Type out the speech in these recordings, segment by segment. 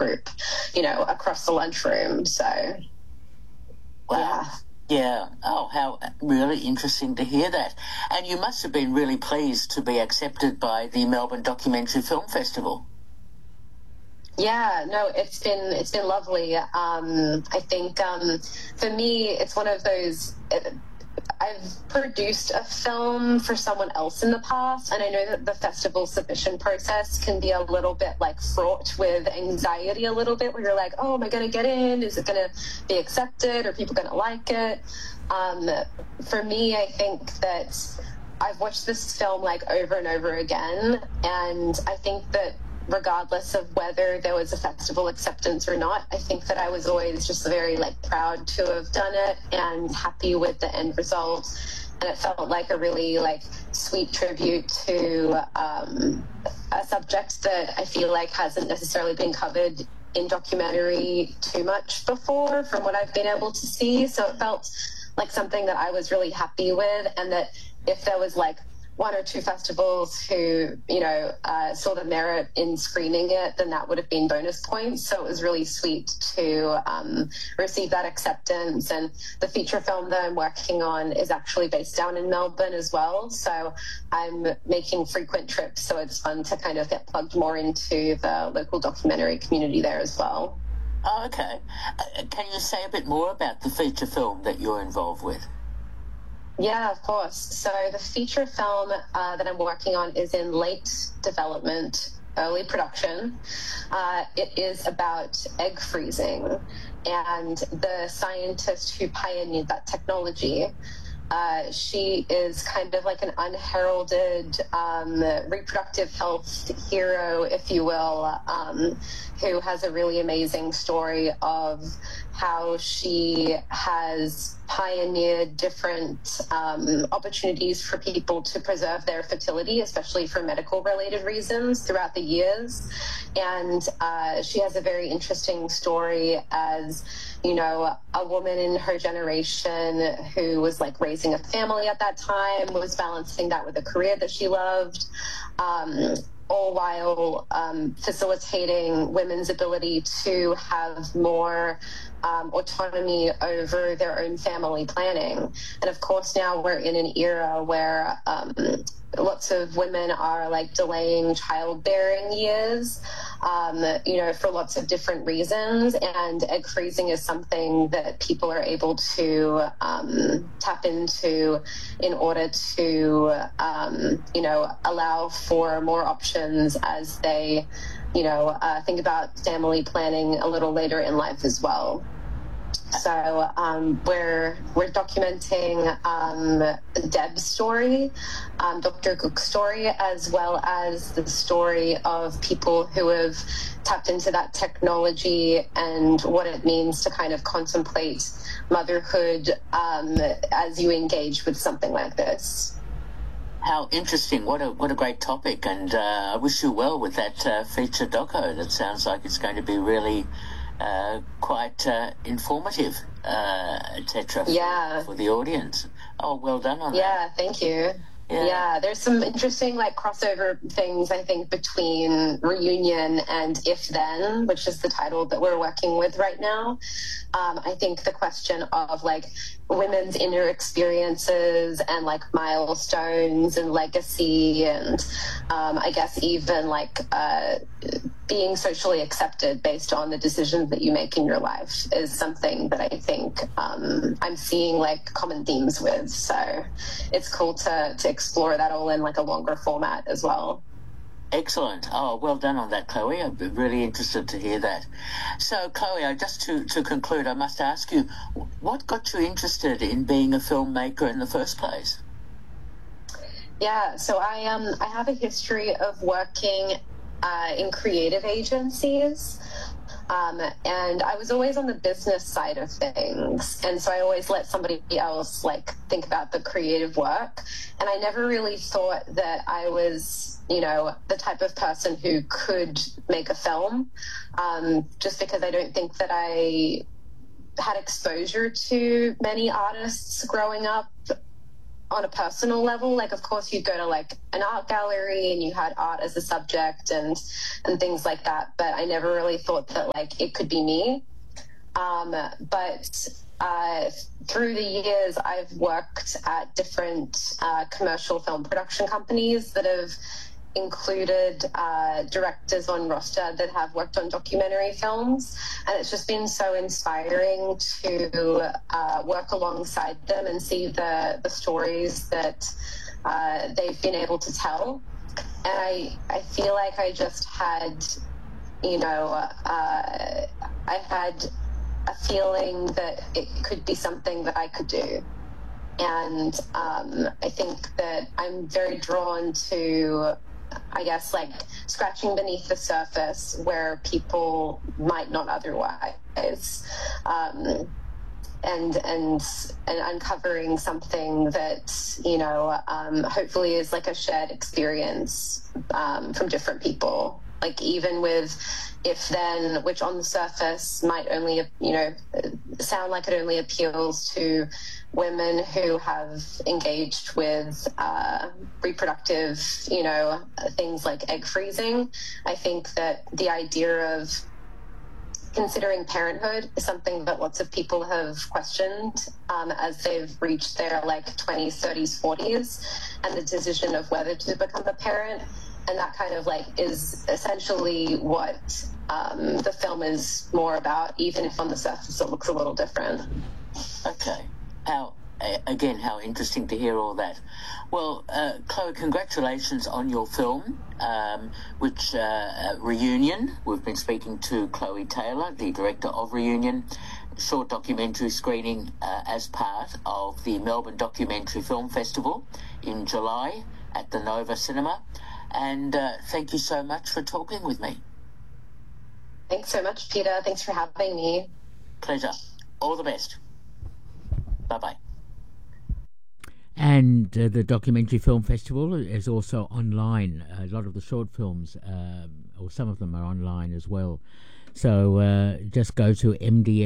group, you know, across the lunchroom. So, wow. yeah. Yeah. Oh, how really interesting to hear that. And you must have been really pleased to be accepted by the Melbourne Documentary Film Festival. Yeah, no, it's been lovely. I think for me, it's one of those. I've produced a film for someone else in the past, and I know that the festival submission process can be a little bit like fraught with anxiety a little bit, where you're like, oh, am I going to get in? Is it going to be accepted? Are people going to like it? For me, I think that I've watched this film like over and over again, and I think that regardless of whether there was a festival acceptance or not, I think that I was always just very like proud to have done it and happy with the end result. And it felt like a really like sweet tribute to a subject that I feel like hasn't necessarily been covered in documentary too much before from what I've been able to see. So it felt like something that I was really happy with, and that if there was like one or two festivals who, you know, saw the merit in screening it, then that would have been bonus points. So it was really sweet to receive that acceptance. And the feature film that I'm working on is actually based down in Melbourne as well. So I'm making frequent trips. So it's fun to kind of get plugged more into the local documentary community there as well. Oh, okay. Can you say a bit more about the feature film that you're involved with? Yeah, of course. So the feature film that I'm working on is in late development, early production. It is about egg freezing, and the scientist who pioneered that technology, she is kind of like an unheralded reproductive health hero, if you will, who has a really amazing story of how she has pioneered different opportunities for people to preserve their fertility, especially for medical related reasons throughout the years. And she has a very interesting story as, you know, a woman in her generation who was like raising a family at that time, was balancing that with a career that she loved, all while facilitating women's ability to have more autonomy over their own family planning. And of course, now we're in an era where lots of women are like delaying childbearing years, you know, for lots of different reasons. And egg freezing is something that people are able to tap into in order to, you know, allow for more options as they, you know, think about family planning a little later in life as well. So we're documenting Deb's story, Dr. Gook's story, as well as the story of people who have tapped into that technology and what it means to kind of contemplate motherhood as you engage with something like this. How interesting. What a great topic. And I wish you well with that feature doco. That sounds like it's going to be really quite informative, etc. For the audience. Oh, well done on that. Yeah, thank you. Yeah, there's some interesting like crossover things, I think, between Reunion and If Then, which is the title that we're working with right now. I think the question of like women's inner experiences and like milestones and legacy and I guess even like being socially accepted based on the decisions that you make in your life is something that I think I'm seeing like common themes with. So it's cool to explore that all in like a longer format as well. Excellent. Oh, well done on that, Chloe. I'm really interested to hear that. So, Chloe, just to conclude, I must ask you, what got you interested in being a filmmaker in the first place? Yeah, so I have a history of working in creative agencies. And I was always on the business side of things. And so I always let somebody else like think about the creative work. And I never really thought that I was, you know, the type of person who could make a film, just because I don't think that I had exposure to many artists growing up on a personal level. Like, of course, you'd go to like an art gallery and you had art as a subject and things like that. But I never really thought that like it could be me. But through the years, I've worked at different commercial film production companies that have included directors on roster that have worked on documentary films, and it's just been so inspiring to work alongside them and see the stories that they've been able to tell. And I feel like I just had, I had a feeling that it could be something that I could do. And I think that I'm very drawn to, I guess, like scratching beneath the surface where people might not otherwise, and uncovering something that, hopefully is like a shared experience from different people. Like even with if then, which on the surface might only, sound like it only appeals to women who have engaged with reproductive, things like egg freezing. I think that the idea of considering parenthood is something that lots of people have questioned as they've reached their like 20s, 30s, 40s, and the decision of whether to become a parent. And that kind of like is essentially what the film is more about, even if on the surface it looks a little different. Okay. How interesting to hear all that. Well, Chloe, congratulations on your film, which Reunion. We've been speaking to Chloe Taylor, the director of Reunion, short documentary screening as part of the Melbourne Documentary Film Festival in July at the Nova Cinema. And thank you so much for talking with me. Thanks so much, Peter. Thanks for having me. Pleasure. All the best. Bye-bye. And the Documentary Film Festival is also online. A lot of the short films, or some of them, are online as well. So just go to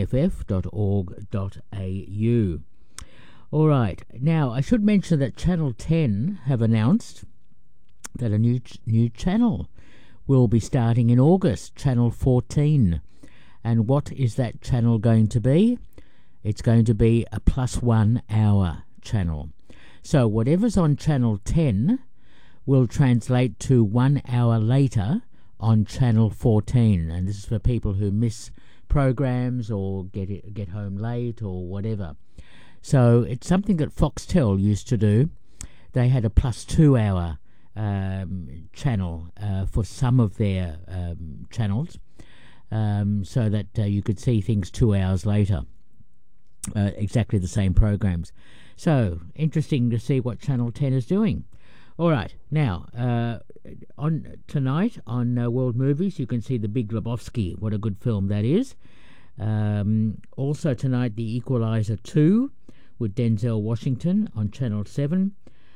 mdff.org.au. All right. Now, I should mention that Channel 10 have announced that a new channel will be starting in August, Channel 14. And what is that channel going to be? It's going to be a +1 hour channel. So whatever's on Channel 10 will translate to 1 hour later on Channel 14. And this is for people who miss programs or get home late or whatever. So it's something that Foxtel used to do. They had a +2 hour channel for some of their channels, so that you could see things 2 hours later, exactly the same programs. So interesting to see what Channel 10 is doing. All right, now on tonight on World Movies, you can see The Big Lebowski. What a good film that is. Also tonight, The Equalizer 2 with Denzel Washington on Channel 7.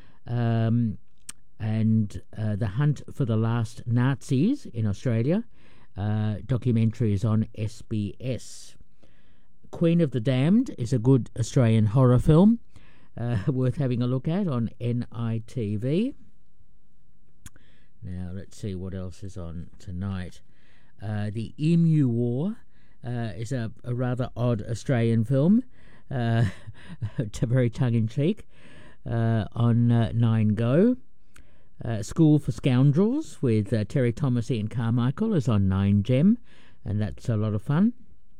And The Hunt for the Last Nazis in Australia. Documentary is on SBS. Queen of the Damned is a good Australian horror film, worth having a look at on NITV. Now, let's see what else is on tonight. The Emu War is a rather odd Australian film, very tongue-in-cheek, on 9Go. School for Scoundrels with Terry Thomas, Ian Carmichael is on 9Gem, and that's a lot of fun.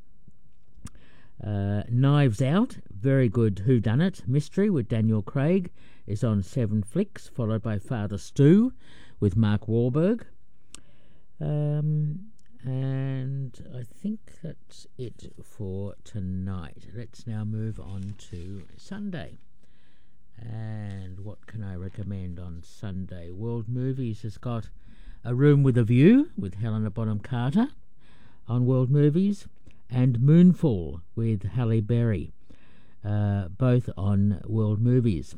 Knives Out, very good whodunit mystery with Daniel Craig, is on 7Flix, followed by Father Stu with Mark Wahlberg. And I think that's it for tonight. Let's now move on to Sunday. And what can I recommend on Sunday? World Movies has got A Room with a View with Helena Bonham Carter on World Movies, and Moonfall with Halle Berry, both on World Movies.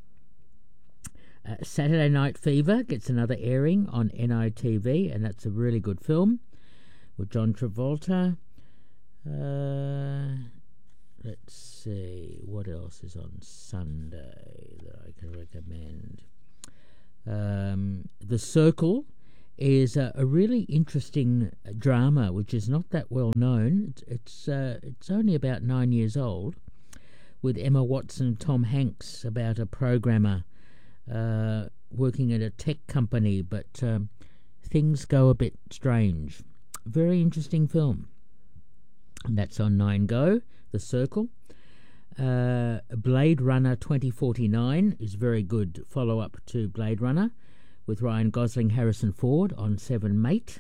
Saturday Night Fever gets another airing on NITV, and that's a really good film with John Travolta. let's see, what else is on Sunday that I can recommend? The Circle is a really interesting drama, which is not that well known. It's only about 9 years old, with Emma Watson and Tom Hanks, about a programmer working at a tech company, but things go a bit strange. Very interesting film. And that's on 9 Go, The Circle. Blade Runner 2049 is very good follow-up to Blade Runner, with Ryan Gosling, Harrison Ford on 7 Mate.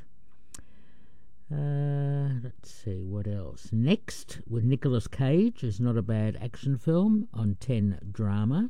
Let's see, what else? Next, with Nicolas Cage, is not a bad action film on 10 Drama.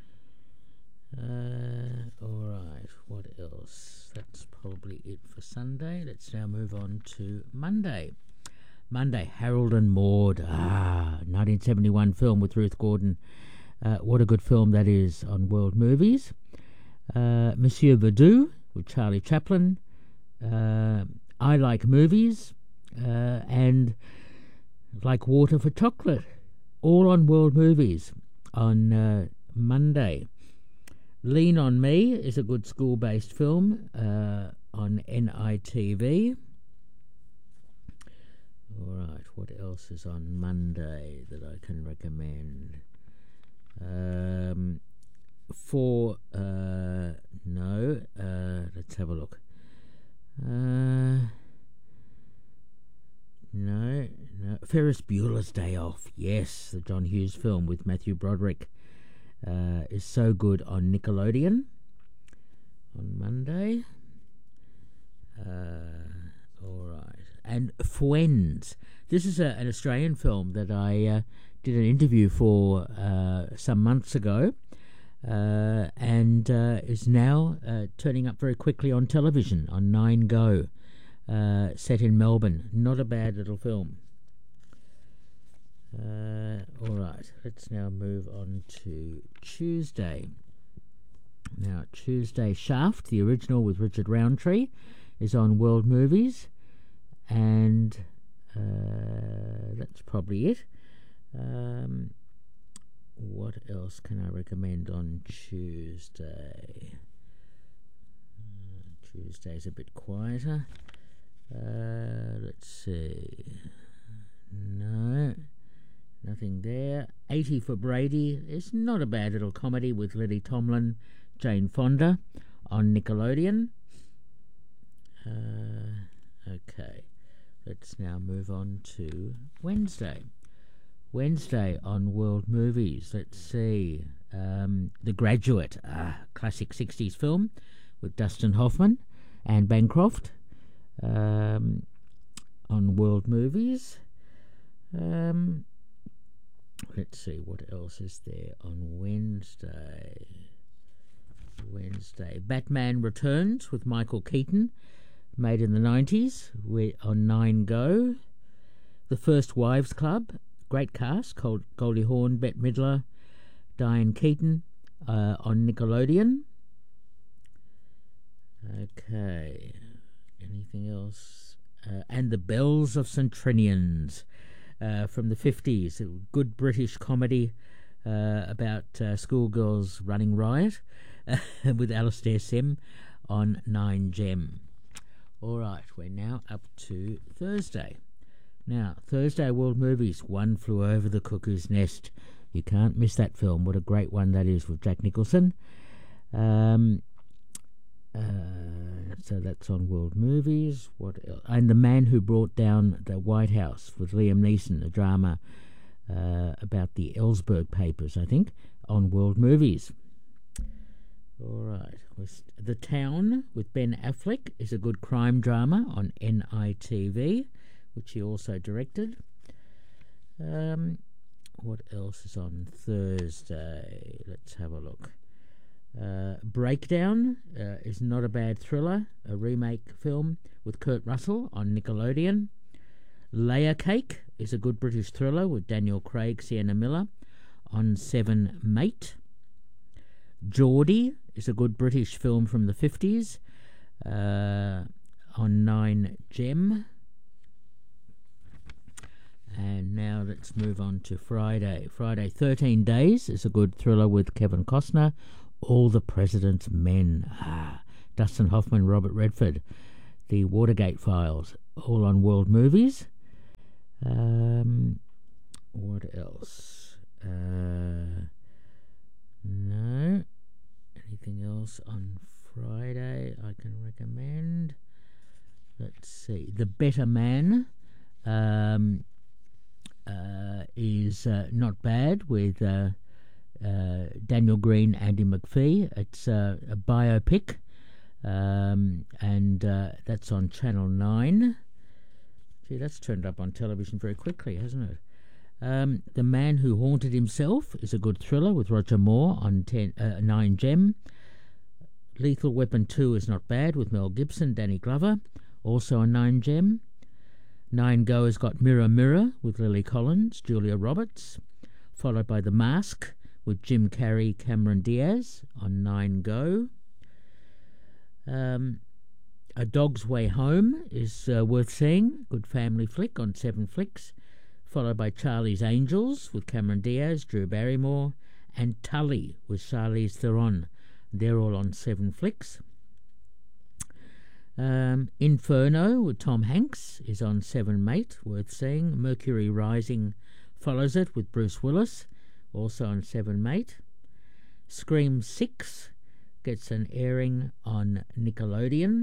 Alright, what else? That's probably it for Sunday. Let's now move on to Monday. Monday, Harold and Maude. 1971 film with Ruth Gordon. What a good film that is, on World Movies. Monsieur Verdoux with Charlie Chaplin. I Like Movies. And Like Water for Chocolate. All on World Movies on Monday. Lean on Me is a good school-based film on NITV. All right, what else is on Monday that I can recommend? Let's have a look. No. Ferris Bueller's Day Off. Yes, the John Hughes film with Matthew Broderick is so good on Nickelodeon on Monday. All right. And Friends. This is an Australian film that I did an interview for some months ago, and is now turning up very quickly on television on 9 Go, set in Melbourne. Not a bad little film. All right, let's now move on to Tuesday. Now, Tuesday, Shaft, the original with Richard Roundtree, is on World Movies, and that's probably it. What else can I recommend on Tuesday? Tuesday's a bit quieter. Let's see. No, nothing there. 80 for Brady is not a bad little comedy with Lily Tomlin, Jane Fonda on Nickelodeon. Okay, let's now move on to Wednesday. Wednesday on World Movies. Let's see. The Graduate, classic 60s film with Dustin Hoffman and Bancroft on World Movies. Let's see, what else is there on Wednesday? Batman Returns with Michael Keaton, made in the 90s, on 9 Go. The First Wives Club, great cast, Goldie Hawn, Bette Midler, Diane Keaton, on Nickelodeon. Okay, anything else? And The Bells of St. Trinians, from the 50s, a good British comedy about schoolgirls running riot, with Alastair Sim on 9Gem. All right, we're now up to Thursday. Now, Thursday World Movies, One Flew Over the Cuckoo's Nest. You can't miss that film. What a great one that is, with Jack Nicholson. So that's on World Movies. What else? And The Man Who Brought Down the White House with Liam Neeson, a drama about the Ellsberg Papers, I think, on World Movies. All right. The Town with Ben Affleck is a good crime drama on NITV, which he also directed. What else is on Thursday? Let's have a look. Breakdown is not a bad thriller, a remake film with Kurt Russell on Nickelodeon. Layer Cake is a good British thriller with Daniel Craig, Sienna Miller on 7 Mate. Geordie is a good British film from the 50s on 9Gem. And now let's move on to Friday. Friday, 13 Days is a good thriller with Kevin Costner. All the President's Men. Dustin Hoffman, Robert Redford. The Watergate Files, all on World Movies. What else? No. Anything else on Friday I can recommend? Let's see. The Better Man is not bad with Daniel Green, Andy McPhee. It's a biopic, and that's on Channel 9. Gee, that's turned up on television very quickly, hasn't it? The Man Who Haunted Himself is a good thriller with Roger Moore on 9 Gem. Lethal Weapon 2 is not bad with Mel Gibson, Danny Glover, also on 9 Gem. 9 Go has got Mirror Mirror with Lily Collins, Julia Roberts, followed by The Mask with Jim Carrey, Cameron Diaz on 9 Go. A Dog's Way Home is worth seeing, good family flick on 7 Flicks, followed by Charlie's Angels with Cameron Diaz, Drew Barrymore, and Tully with Charlize Theron. They're all on 7 Flicks. Inferno with Tom Hanks is on 7 Mate, worth seeing. Mercury Rising follows it with Bruce Willis, also on 7 Mate. Scream 6 gets an airing on Nickelodeon.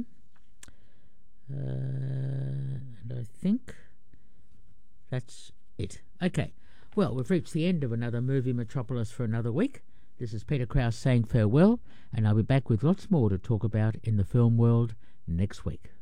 And I think that's it. Okay, well, we've reached the end of another Movie Metropolis for another week. This is Peter Krause saying farewell, and I'll be back with lots more to talk about in the film world next week.